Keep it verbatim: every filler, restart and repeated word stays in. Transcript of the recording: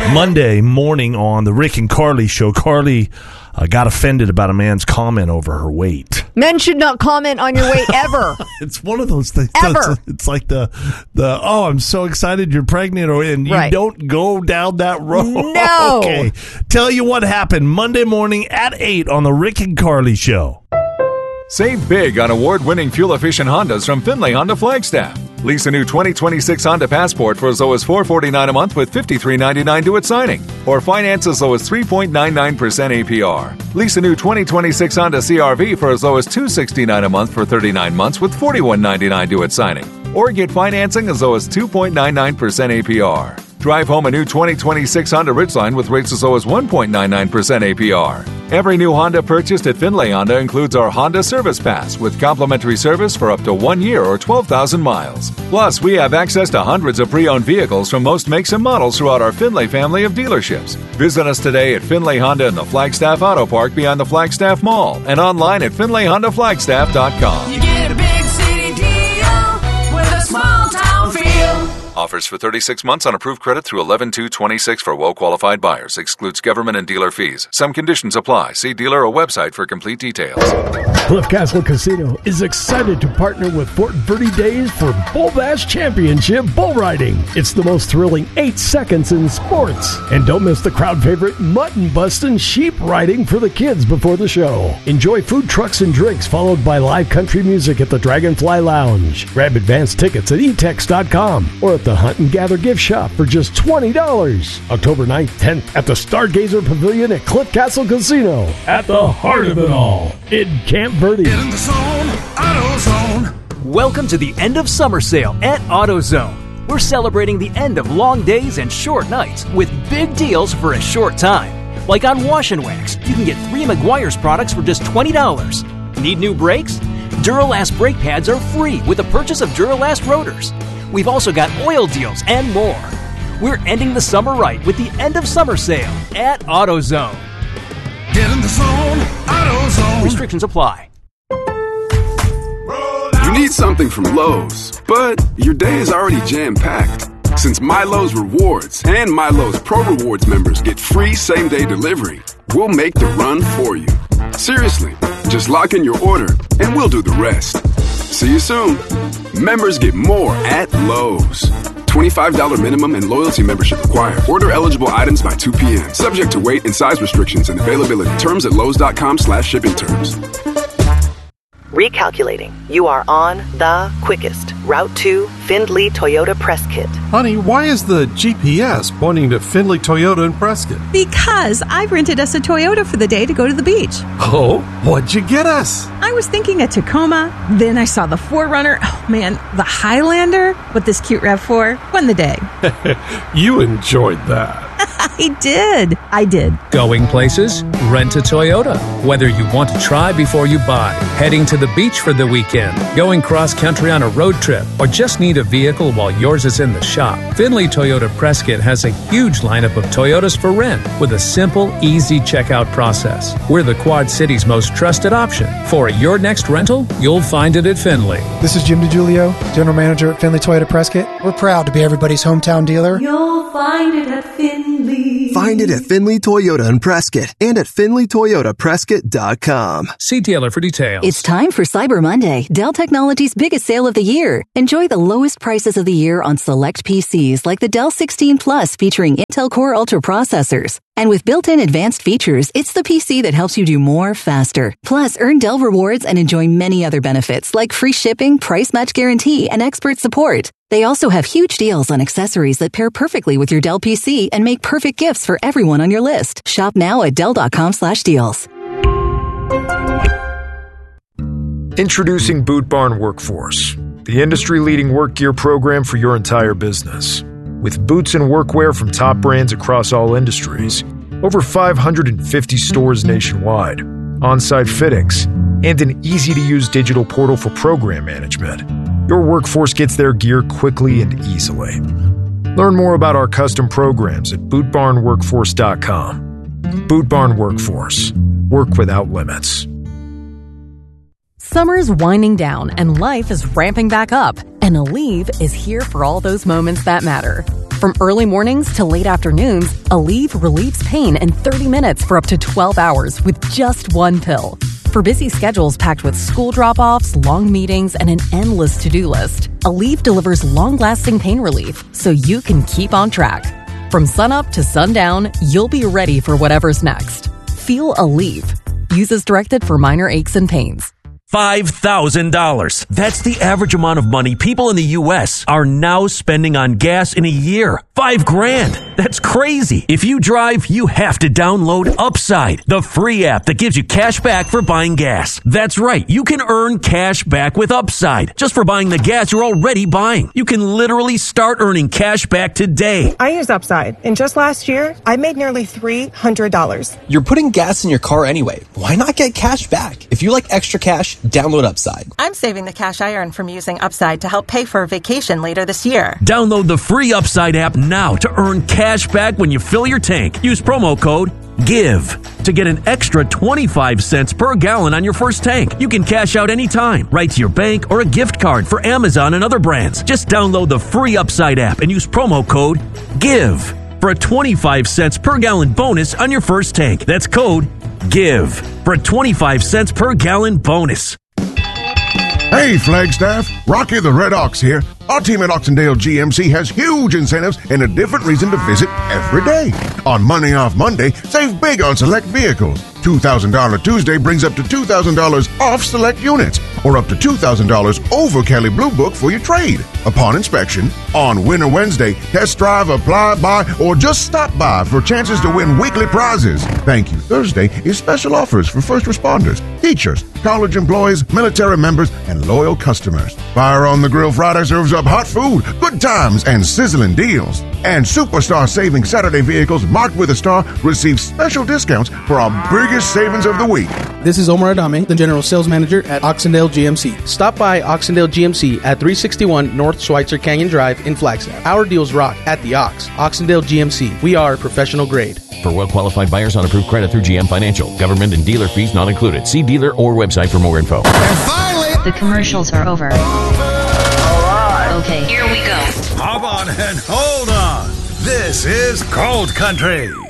Monday morning on the Rick and Carly show, Carly uh, got offended about a man's comment over her weight. Men should not comment on your weight ever. It's one of those things. Ever. It's, it's like the, the oh, I'm so excited you're pregnant, or and you Right. don't go down that road. No. Okay. Tell you what happened Monday morning at eight on the Rick and Carly show. Save big on award-winning fuel-efficient Hondas from Findlay Honda Flagstaff. Lease a new twenty twenty-six Honda Passport for as low as four hundred forty-nine dollars a month with fifty-three ninety-nine due at signing. Or finance as low as three point nine nine percent A P R. Lease a new twenty twenty-six Honda C R V for as low as two hundred sixty-nine dollars a month for thirty-nine months with forty-one ninety-nine due at signing. Or get financing as low as two point nine nine percent A P R. Drive home a new twenty twenty-six Honda Ridgeline with rates as low as one point nine nine percent A P R. Every new Honda purchased at Findlay Honda includes our Honda Service Pass with complimentary service for up to one year or twelve thousand miles. Plus, we have access to hundreds of pre-owned vehicles from most makes and models throughout our Findlay family of dealerships. Visit us today at Findlay Honda in the Flagstaff Auto Park beyond the Flagstaff Mall and online at Findlay Honda Flagstaff dot com. You get a big city deal with a small town feel. Offers for thirty-six months on approved credit through eleven two twenty-six for well-qualified buyers. Excludes government and dealer fees. Some conditions apply. See dealer or website for complete details. Cliff Castle Casino is excited to partner with Fort Verde Days for Bull Bash Championship Bull Riding. It's the most thrilling eight seconds in sports. And don't miss the crowd favorite mutton bustin' sheep riding for the kids before the show. Enjoy food trucks and drinks followed by live country music at the Dragonfly Lounge. Grab advance tickets at e tex dot com or at the Hunt and Gather gift shop for just twenty dollars. October ninth, tenth at the Stargazer Pavilion at Cliff Castle Casino. At the heart of it all, in Camp Verde. Get in the zone, AutoZone. Welcome to the end of summer sale at AutoZone. We're celebrating the end of long days and short nights with big deals for a short time. Like on Wash and Wax, you can get three Meguiar's products for just twenty dollars. Need new brakes? Duralast brake pads are free with the purchase of Duralast rotors. We've also got oil deals and more. We're ending the summer right with the end of summer sale at AutoZone. Get in the zone, AutoZone. Restrictions apply. You need something from Lowe's, but your day is already jam-packed. Since MyLowe's Rewards and MyLowe's Pro Rewards members get free same-day delivery, we'll make the run for you. Seriously, just lock in your order and we'll do the rest. See you soon. Members get more at Lowe's. twenty-five dollars minimum and loyalty membership required. Order eligible items by two p.m. Subject to weight and size restrictions and availability. Terms at lowes.com slash shipping terms. Recalculating. You are on the quickest route to Findlay Toyota Prescott. Honey, why is the G P S pointing to Findlay Toyota in Prescott? Because I rented us a Toyota for the day to go to the beach. Oh, what'd you get us? I was thinking a Tacoma, then I saw the four runner. Oh man, the Highlander with this cute RAV four. Won the day. You enjoyed that. I did. I did. Going places? Rent a Toyota. Whether you want to try before you buy, heading to the beach for the weekend, going cross-country on a road trip, or just need a vehicle while yours is in the shop, Findlay Toyota Prescott has a huge lineup of Toyotas for rent with a simple, easy checkout process. We're the Quad City's most trusted option. For your next rental, you'll find it at Findlay. This is Jim DiGiulio, General Manager at Findlay Toyota Prescott. We're proud to be everybody's hometown dealer. You'll find it at Findlay. Find it at Findlay Toyota in Prescott and at Findlay Toyota Prescott dot com. See dealer for details. It's time for Cyber Monday, Dell Technologies' biggest sale of the year. Enjoy the lowest prices of the year on select P Cs like the Dell sixteen Plus featuring Intel Core Ultra processors. And with built-in advanced features, it's the P C that helps you do more faster. Plus, earn Dell rewards and enjoy many other benefits like free shipping, price match guarantee, and expert support. They also have huge deals on accessories that pair perfectly with your Dell P C and make perfect gifts for everyone on your list. Shop now at Dell.com slash deals. Introducing Boot Barn Workforce, the industry-leading work gear program for your entire business. With boots and workwear from top brands across all industries, over five hundred fifty stores nationwide, on-site fittings, and an easy-to-use digital portal for program management, your workforce gets their gear quickly and easily. Learn more about our custom programs at boot barn workforce dot com. Boot Barn Workforce. Work without limits. Summer's winding down and life is ramping back up, and Aleve is here for all those moments that matter. From early mornings to late afternoons, Aleve relieves pain in thirty minutes for up to twelve hours with just one pill. For busy schedules packed with school drop-offs, long meetings, and an endless to-do list, Aleve delivers long-lasting pain relief so you can keep on track. From sunup to sundown, you'll be ready for whatever's next. Feel Aleve. Use as directed for minor aches and pains. five thousand dollars. That's the average amount of money people in the U S are now spending on gas in a year. Five grand. That's crazy. If you drive, you have to download Upside, the free app that gives you cash back for buying gas. That's right. You can earn cash back with Upside just for buying the gas you're already buying. You can literally start earning cash back today. I use Upside, and just last year, I made nearly three hundred dollars. You're putting gas in your car anyway. Why not get cash back? If you like extra cash, download Upside. I'm saving the cash I earn from using Upside to help pay for a vacation later this year. Download the free Upside app now to earn cash back when you fill your tank. Use promo code GIVE to get an extra twenty-five cents per gallon on your first tank. You can cash out anytime, right to your bank or a gift card for Amazon and other brands. Just download the free Upside app and use promo code GIVE for a twenty-five cents per gallon bonus on your first tank. That's code GIVE for a twenty-five cents per gallon bonus. Hey, Flagstaff, Rocky the Red Ox here. Our team at Oxendale G M C has huge incentives and a different reason to visit every day. On Money Off Monday, save big on select vehicles. two thousand dollars Tuesday brings up to two thousand dollars off select units, or up to two thousand dollars over Kelley Blue Book for your trade. Upon inspection, on Winter Wednesday, test drive, apply, buy, or just stop by for chances to win weekly prizes. Thank You Thursday is special offers for first responders, teachers, college employees, military members, and loyal customers. Fire on the Grill Friday serves up hot food, good times, and sizzling deals. And Superstar Saving Saturday vehicles marked with a star receive special discounts for our biggest savings of the week. This is Omar Adame, the General Sales Manager at Oxendale G M C. Stop by Oxendale G M C at three sixty-one North Schweitzer Canyon Drive in Flagstaff. Our deals rock at the Ox. Oxendale G M C. We are professional grade. For well-qualified buyers on approved credit through G M Financial. Government and dealer fees not included. See dealer or website for more info. And finally, the commercials are over. Okay, here we go. Hop on and hold on. This is Cold Country.